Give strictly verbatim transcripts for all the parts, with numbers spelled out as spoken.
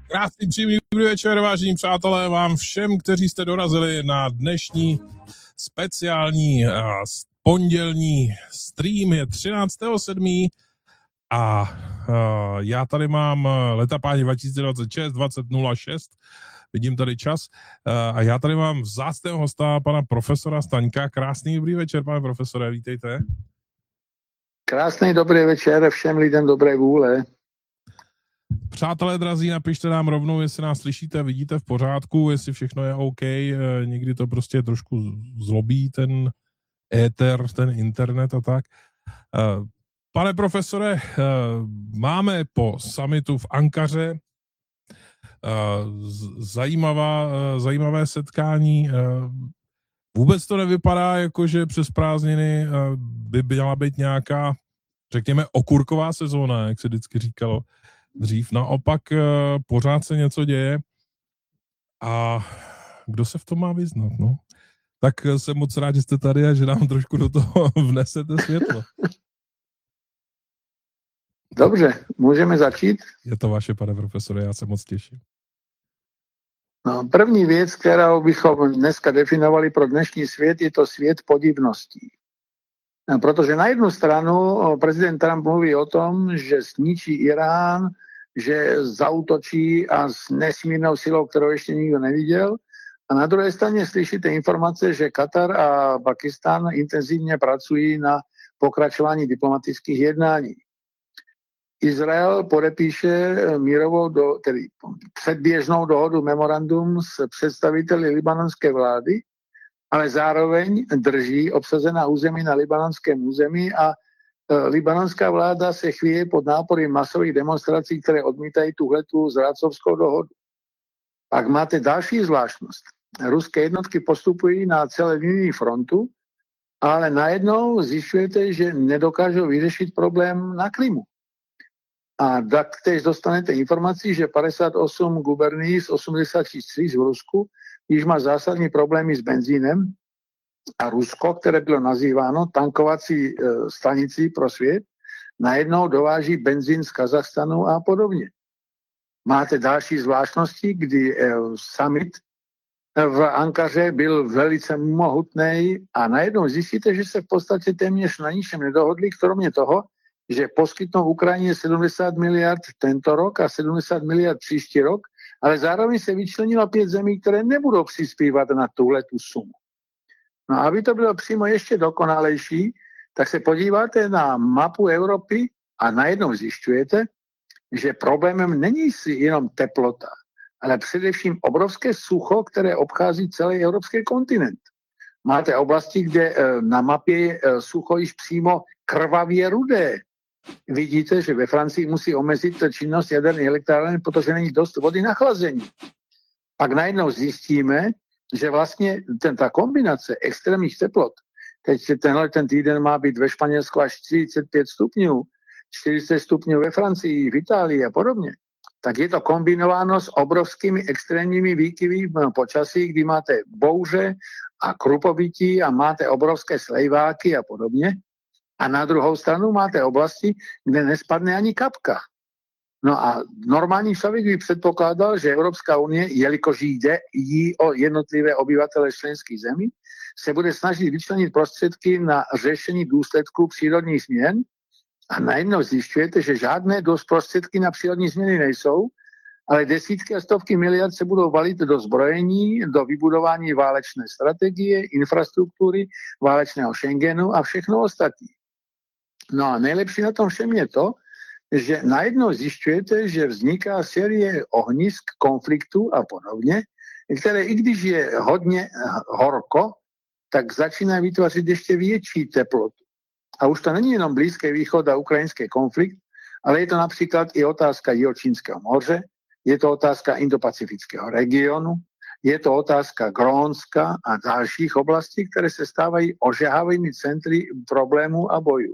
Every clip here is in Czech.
Krásný příjemný dobrý večer, vážení přátelé, vám všem, kteří jste dorazili na dnešní speciální uh, pondělní stream. Je třináctého sedmého a uh, já tady mám letapáni dva tisíce dvacet šest, dvacet nula šest, vidím tady čas, uh, a já tady mám vzácného hosta, pana profesora Staňka. Krásný dobrý večer, pane profesore, vítejte. Krásný dobrý večer všem lidem dobré vůle. Přátelé drazí, napište nám rovnou, jestli nás slyšíte, vidíte v pořádku, jestli všechno je OK. Někdy to prostě trošku zlobí, ten éter, ten internet a tak. Pane profesore, máme po summitu v Ankaře zajímavá, zajímavé setkání. Vůbec to nevypadá, jako že přes prázdniny by měla být nějaká, řekněme, okurková sezóna, jak se vždycky říkalo dřív. Naopak pořád se něco děje a kdo se v tom má vyznat, no? Tak jsem moc rád, že jste tady a že nám trošku do toho vnesete světlo. Dobře, můžeme začít? Je to vaše, pane profesore, já se moc těším. No, první věc, kterou bychom dneska definovali pro dnešní svět, je to svět podivností. Protože na jednu stranu prezident Trump mluví o tom, že zničí Irán, že zaútočí a s nesmírnou silou, kterou ještě nikdo neviděl. A na druhé straně slyšíte informace, že Katar a Pakistan intenzivně pracují na pokračování diplomatických jednání. Izrael podepíše mírovou, do, tedy předběžnou dohodu memorandum s představiteli libanonské vlády, ale zároveň drží obsazená území na libanonském území a libanonská vláda se chvíje pod nápory masových demonstrací, které odmítají tuhletu zrádcovskou dohodu. Pak máte další zvláštnost. Ruské jednotky postupují na celé linii frontu, ale najednou zjišťujete, že nedokážou vyřešit problém na Krymu. A taktéž dostanete informaci, že padesát osm guberní z osmdesáti čtyř v Rusku již má zásadní problémy s benzínem a Rusko, které bylo nazýváno tankovací e, stanicí pro svět, najednou dováží benzín z Kazachstanu a podobně. Máte další zvláštnosti, kdy e, summit v Ankaře byl velice mohutný a najednou zjistíte, že se v podstatě téměř na ničem nedohodli, kromě toho, že poskytnou Ukrajině sedmdesát miliard tento rok a sedmdesát miliard příští rok, ale zároveň se vyčlenilo pět zemí, které nebudou přispívat na tuhletu sumu. No a aby to bylo přímo ještě dokonalejší, tak se podíváte na mapu Evropy a najednou zjišťujete, že problémem není si jenom teplota, ale především obrovské sucho, které obchází celý evropský kontinent. Máte oblasti, kde na mapě je sucho již přímo krvavě rudé. Vidíte, že ve Francii musí omezit činnost jaderných elektráren, protože není dost vody na chlazení. Pak najednou zjistíme, že vlastně ten, ta kombinace extrémních teplot, teď tenhle ten týden má být ve Španělsku až čtyřicet pět stupňů, čtyřicet stupňů ve Francii, v Itálii a podobně, tak je to kombinováno s obrovskými extrémními výkyvy počasí, kdy máte bouře a krupovití a máte obrovské slejváky a podobně. A na druhou stranu máte oblasti, kde nespadne ani kapka. No a normální člověk by předpokládal, že Evropská unie, jelikož jde jí o jednotlivé obyvatele členských zemí, se bude snažit vyčlenit prostředky na řešení důsledků přírodních změn a najednou zjišťujete, že žádné dost prostředky na přírodní změny nejsou, ale desítky a stovky miliard se budou valit do zbrojení, do vybudování válečné strategie, infrastruktury, válečného Schengenu a všechno ostatní. No a nejlepší na tom všem je to, že najednou zjišťujete, že vzniká série ohnisk, konfliktů a podobně, které i když je hodně horko, tak začíná vytvářet ještě větší teplotu. A už to není jenom Blízký východ a ukrajinský konflikt, ale je to například i otázka Jihočínského moře, je to otázka Indopacifického regionu, je to otázka Grónska a dalších oblastí, které se stávají ožehavými centry problémů a bojů.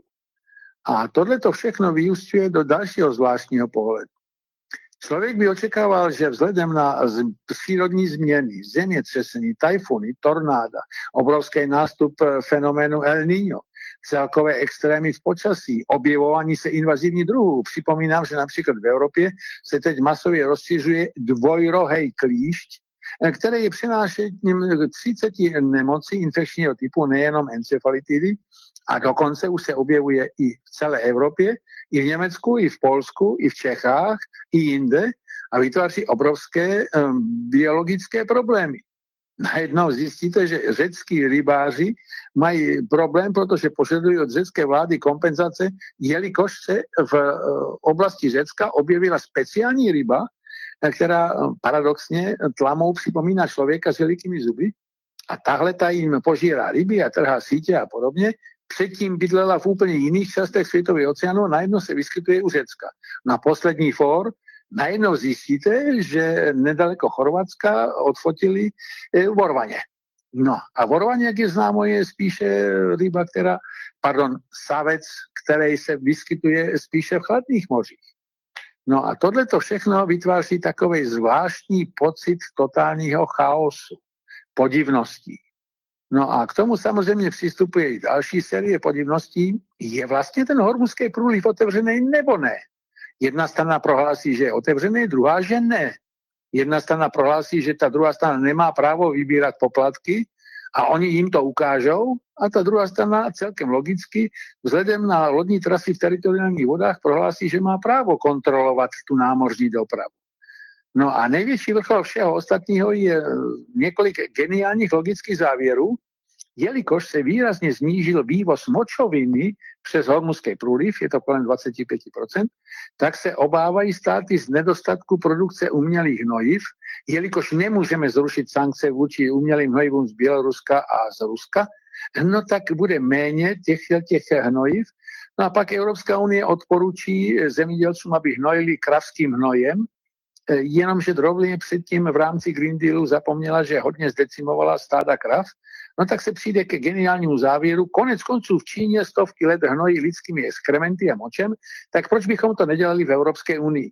A tohle to všechno vyúsťuje do dalšího zvláštního pohledu. Člověk by očekával, že vzhledem na přírodní změny, zemětřesení, tajfuny, tornáda, obrovský nástup fenoménu El Niño, celkové extrémy v počasí, objevování se invazivních druhů. Připomínám, že například v Evropě se teď masově rozšiřuje dvojrohej klíšť, který je přinášením třicet nemocí infekčního typu, nejenom encefalitidy, a dokonce už se objevuje i v celé Evropě, i v Německu, i v Polsku, i v Čechách, i jinde a vytváří obrovské um, biologické problémy. Najednou zjistíte, že řecký rybáři mají problém, protože požadují od řecké vlády kompenzace, jelikož se v uh, oblasti Řecka objevila speciální ryba, která paradoxně tlamou připomíná člověka s velikými zuby a tahle ta jim požírá ryby a trhá sítě a podobně. Předtím bydlela v úplně jiných částech světového oceánu, najednou se vyskytuje u Řecka. Na poslední fór najednou zjistíte, že nedaleko Chorvatska odfotili vorvaně. No a vorvaně, jak je známo, je spíše ryba, která, pardon, savec, který se vyskytuje spíše v chladných mořích. No a tohleto všechno vytváří takový zvláštní pocit totálního chaosu, podivností. No a k tomu samozřejmě přistupuje i další série podivností. Je vlastně ten Hormuzský průliv otevřený nebo ne? Jedna strana prohlásí, že je otevřený, druhá, že ne. Jedna strana prohlásí, že ta druhá strana nemá právo vybírat poplatky a oni jim to ukážou a ta druhá strana celkem logicky vzhledem na lodní trasy v teritoriálních vodách prohlásí, že má právo kontrolovat tu námořní dopravu. No a největší vrchol všeho ostatního je několik geniálních logických závěrů, jelikož se výrazně znížil vývoz močoviny přes Hormuzský průliv, je to kolem dvacet pět procent, tak se obávají státy z nedostatku produkce umělých hnojiv, jelikož nemůžeme zrušit sankce vůči umělým hnojivům z Běloruska a z Ruska, no tak bude méně těch, těch hnojiv. No a pak Evropská unie odporučí zemědělcům, aby hnojili kravským hnojem, jenomže drobně předtím v rámci Green Dealu zapomněla, že hodně zdecimovala stáda krav, no tak se přijde ke geniálnímu závěru. Konec konců v Číně stovky let hnojí lidskými exkrementy a močem, tak proč bychom to nedělali v Evropské unii?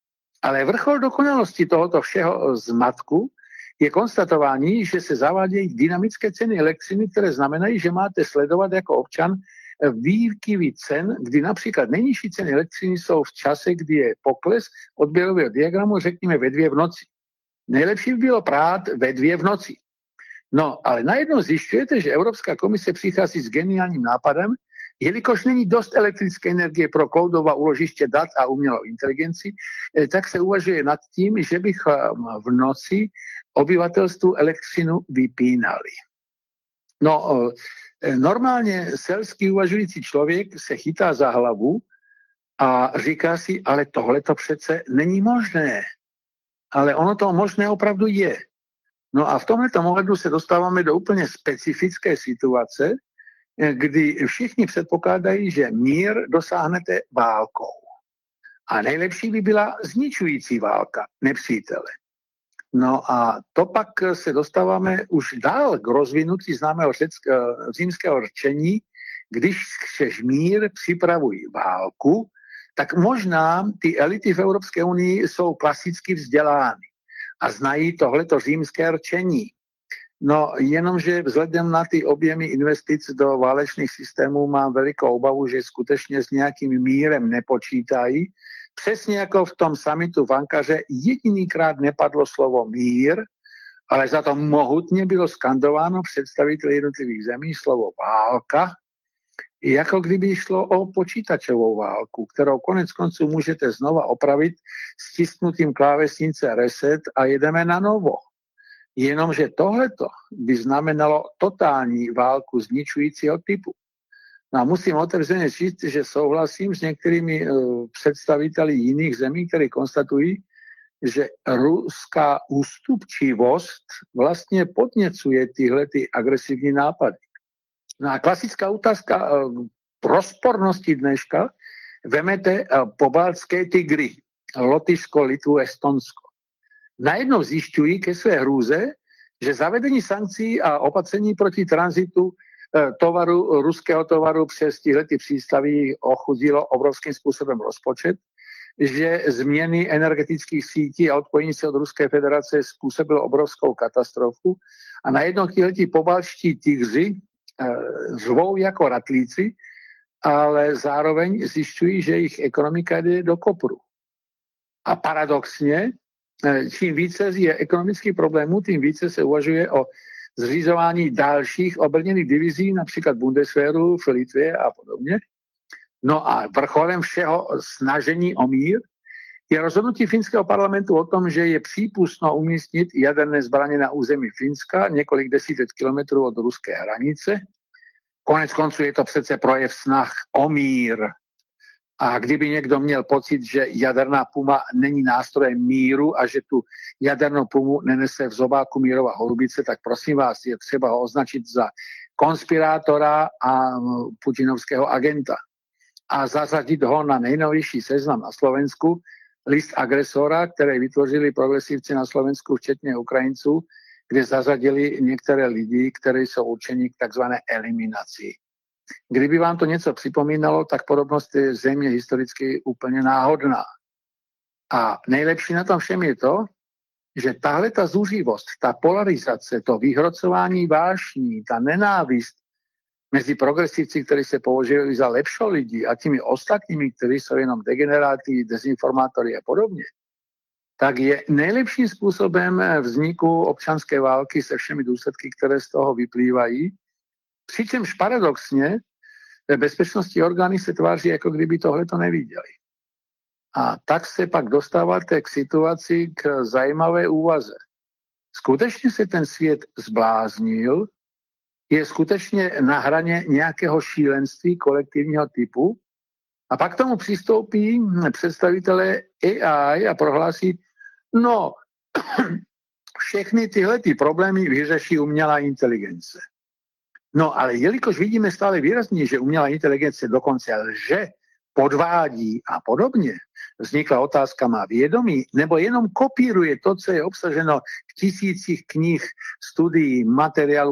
Ale vrchol dokonalosti tohoto všeho zmatku je konstatování, že se zavádějí dynamické ceny elektřiny, které znamenají, že máte sledovat jako občan výkyvy cen, kdy například nejnižší ceny elektřiny jsou v čase, kdy je pokles odběrového diagramu, řekněme ve dvě v noci. Nejlepší by bylo prát ve dvě v noci. No, ale najednou zjišťujete, že Evropská komise přichází s geniálním nápadem, jelikož není dost elektrické energie pro cloudová úložiště dat a umělou inteligenci, tak se uvažuje nad tím, že bych v noci obyvatelstvu elektřinu vypínali. No, normálně selský uvažující člověk se chytá za hlavu a říká si, ale tohle to přece není možné. Ale ono to možné opravdu je. No a v tomto ohledu se dostáváme do úplně specifické situace, kdy všichni předpokládají, že mír dosáhnete válkou. A nejlepší by byla zničující válka nepřítele. No a to pak se dostáváme už dál k rozvinutí známého řeckého, římského řečení, když chceš mír, připravuj válku, tak možná ty elity v Evropské unii jsou klasicky vzdělány a znají tohleto římské řečení. No jenomže vzhledem na ty objemy investic do válečných systémů mám velikou obavu, že skutečně s nějakým mírem nepočítají. Přesně jako v tom summitu v Ankaře jedinýkrát nepadlo slovo mír, ale za to mohutně bylo skandováno představiteli jednotlivých zemí slovo válka, jako kdyby šlo o počítačovou válku, kterou konec konců můžete znova opravit stisknutím klávesnice reset a jedeme na novo. Jenomže tohleto by znamenalo totální válku zničujícího typu. No a musím otevřeně říct, že souhlasím s některými uh, představiteli jiných zemí, kteří konstatují, že ruská ústupčivost vlastně podněcuje tyhle ty agresivní nápady. No a klasická otázka uh, rozpornosti dneška, vemete uh, pobaltské tygry, Lotyšsko, Litvu, Estonsko. Najednou zjišťují ke své hrůze, že zavedení sankcí a opatření proti tranzitu tovaru, ruského tovaru přes tyhlety přístavy ochudilo obrovským způsobem rozpočet, že změny energetických sítí a odpojení se od Ruské federace způsobilo obrovskou katastrofu a najednou tyhlety pobaltští tygři zvou jako ratlíci, ale zároveň zjišťují, že jejich ekonomika jde do kopru. A paradoxně, čím více je ekonomických problémů, tím více se uvažuje o zřizování dalších obrněných divizí, například Bundeswehru v Litvě a podobně. No a vrcholem všeho snažení o mír je rozhodnutí finského parlamentu o tom, že je přípustno umístit jaderné zbraně na území Finska několik desítek kilometrů od ruské hranice. Konec konců je to přece projev snah o mír. A kdyby někdo měl pocit, že jaderná puma není nástrojem míru a že tu jadernou pumu nenese v zobáku mírová holubice, tak prosím vás, je třeba ho označit za konspirátora a putinovského agenta. A zařadit ho na nejnovější seznam na Slovensku, list agresora, který vytvořili progresivci na Slovensku, včetně Ukrajinců, kde zařadili některé lidi, kteří jsou určeni k takzvané eliminaci. Kdyby vám to něco připomínalo, tak podobnost je země historicky úplně náhodná. A nejlepší na tom všem je to, že tahle ta zuřivost, ta polarizace, to vyhrocování vášní, ta nenávist mezi progresivci, kteří se považují za lepšo lidi a těmi ostatními, kteří jsou jenom degeneráty, dezinformátory a podobně, tak je nejlepším způsobem vzniku občanské války se všemi důsledky, které z toho vyplývají. Přičemž paradoxně bezpečnostní orgány se tváří, jako kdyby tohle to neviděli. A tak se pak dostáváte k situaci, k zajímavé úvaze. Skutečně se ten svět zbláznil, je skutečně na hraně nějakého šílenství kolektivního typu a pak tomu přistoupí představitelé A I a prohlásí, no, všechny tyhle ty problémy vyřeší umělá inteligence. No ale jelikož vidíme stále výrazně, že umělá inteligence dokonce lže, podvádí a podobně, vznikla otázka, má vědomí, nebo jenom kopíruje to, co je obsaženo v tisících knih, studií, materiálů